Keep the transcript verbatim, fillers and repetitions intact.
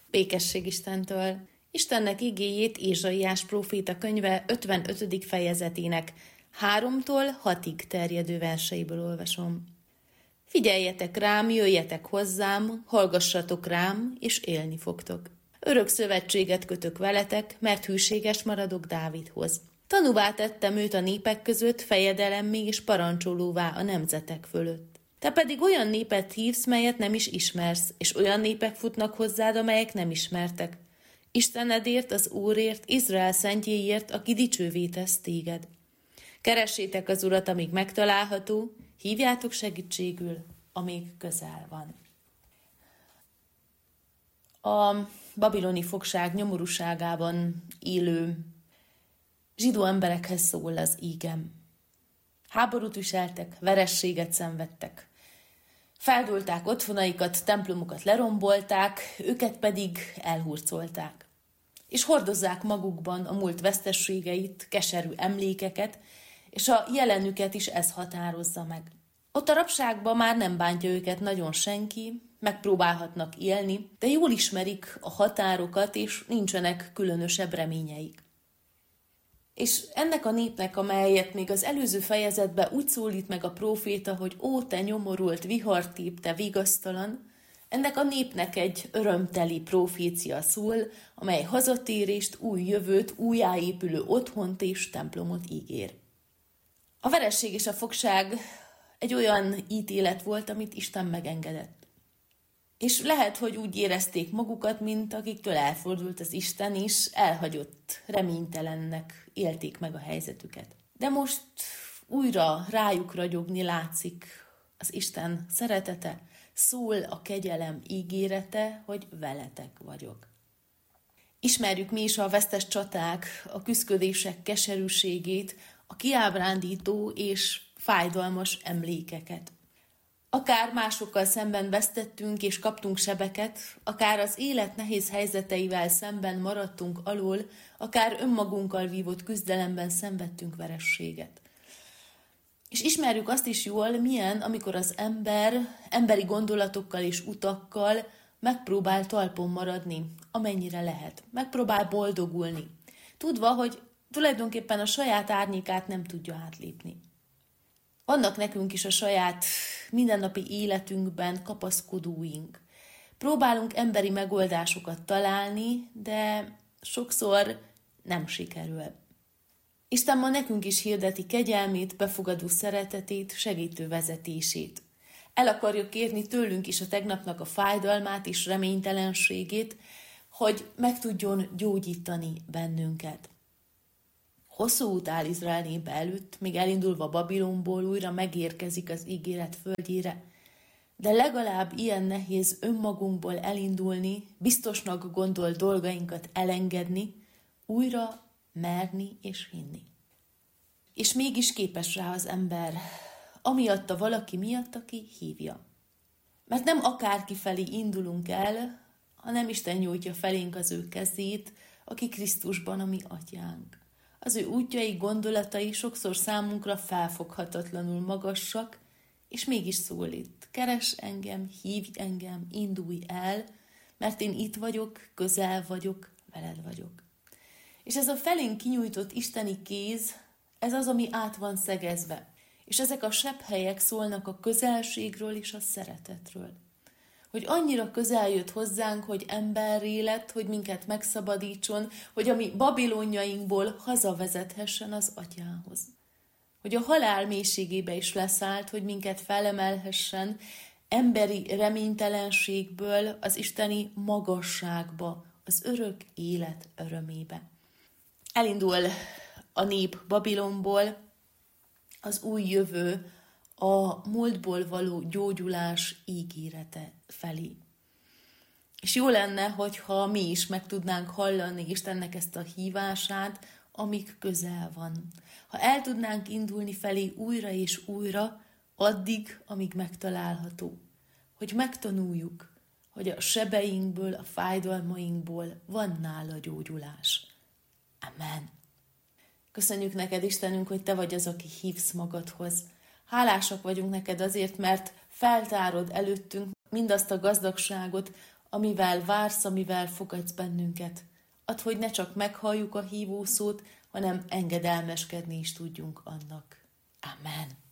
Békesség Istentől. Istennek igéjét Ézsaiás próféta könyve ötvenötödik fejezetének háromtól hatig terjedő verseiből olvasom. Figyeljetek rám, jöjjetek hozzám, hallgassatok rám, és élni fogtok. Örök szövetséget kötök veletek, mert hűséges maradok Dávidhoz. Tanúvá tettem őt a népek között, fejedelemmé és parancsolóvá a nemzetek fölött. Te pedig olyan népet hívsz, melyet nem is ismersz, és olyan népek futnak hozzád, amelyek nem ismertek. Istenedért, az Úrért, Izrael szentjéért, aki dicsővé tesz téged. Keressétek az Urat, amíg megtalálható, hívjátok segítségül, amíg közel van. A babiloni fogság nyomorúságában élő zsidó emberekhez szól az ígem. Háborút viseltek, verességet szenvedtek. Feldúlták otthonaikat, templomokat lerombolták, őket pedig elhurcolták. És hordozzák magukban a múlt vesztességeit, keserű emlékeket, és a jelenüket is ez határozza meg. Ott a rabságban már nem bántja őket nagyon senki, megpróbálhatnak élni, de jól ismerik a határokat, és nincsenek különösebb reményeik. És ennek a népnek, amelyet még az előző fejezetben úgy szólít meg a próféta, hogy ó, te nyomorult, vihartép, te vigasztalan, ennek a népnek egy örömteli profécia szól, amely hazatérést, új jövőt, újjáépülő otthont és templomot ígér. A veresség és a fogság egy olyan ítélet volt, amit Isten megengedett. És lehet, hogy úgy érezték magukat, mint akiktől elfordult az Isten is, elhagyott, reménytelennek élték meg a helyzetüket. De most újra rájuk ragyogni látszik az Isten szeretete, szól a kegyelem ígérete, hogy veletek vagyok. Ismerjük mi is a vesztes csaták, a küszködések keserűségét, a kiábrándító és fájdalmas emlékeket. Akár másokkal szemben vesztettünk és kaptunk sebeket, akár az élet nehéz helyzeteivel szemben maradtunk alól, akár önmagunkkal vívott küzdelemben szenvedtünk verességet. És ismerjük azt is jól, milyen, amikor az ember emberi gondolatokkal és utakkal megpróbál talpon maradni, amennyire lehet. Megpróbál boldogulni, tudva, hogy tulajdonképpen a saját árnyékát nem tudja átlépni. Vannak nekünk is a saját mindennapi életünkben kapaszkodóink. Próbálunk emberi megoldásokat találni, de sokszor nem sikerül. Isten ma nekünk is hirdeti kegyelmét, befogadó szeretetét, segítő vezetését. El akarja kérni tőlünk is a tegnapnak a fájdalmát és reménytelenségét, hogy meg tudjon gyógyítani bennünket. Hosszú út áll Izrael népe előtt, még elindulva Babilonból újra megérkezik az ígéret földjére, de legalább ilyen nehéz önmagunkból elindulni, biztosnak gondolt dolgainkat elengedni, újra merni és hinni. És mégis képes rá az ember, amiatta valaki miatt, aki hívja. Mert nem akárki felé indulunk el, hanem Isten nyújtja felénk az ő kezét, aki Krisztusban a mi atyánk. Az ő útjai, gondolatai sokszor számunkra felfoghatatlanul magasak, és mégis szólít. Keres engem, hívj engem, indulj el, mert én itt vagyok, közel vagyok, veled vagyok. És ez a felénk kinyújtott isteni kéz, ez az, ami át van szegezve. És ezek a sebhelyek szólnak a közelségről és a szeretetről. Hogy annyira közel jött hozzánk, hogy emberré lett, hogy minket megszabadítson, hogy a mi babilonjainkból hazavezethessen az atyához. Hogy a halál mélységébe is leszállt, hogy minket felemelhessen emberi reménytelenségből az isteni magasságba, az örök élet örömébe. Elindul a nép Babilonból, az új jövő, a múltból való gyógyulás ígérete felé. És jó lenne, hogyha mi is meg tudnánk hallani Istennek ezt a hívását, amíg közel van. Ha el tudnánk indulni felé újra és újra, addig, amíg megtalálható. Hogy megtanuljuk, hogy a sebeinkből, a fájdalmainkból van nála gyógyulás. Amen. Köszönjük neked, Istenünk, hogy te vagy az, aki hívsz magadhoz. Hálásak vagyunk neked azért, mert feltárod előttünk mindazt a gazdagságot, amivel vársz, amivel fogadsz bennünket. Add, hogy ne csak meghalljuk a hívószót, hanem engedelmeskedni is tudjunk annak. Amen.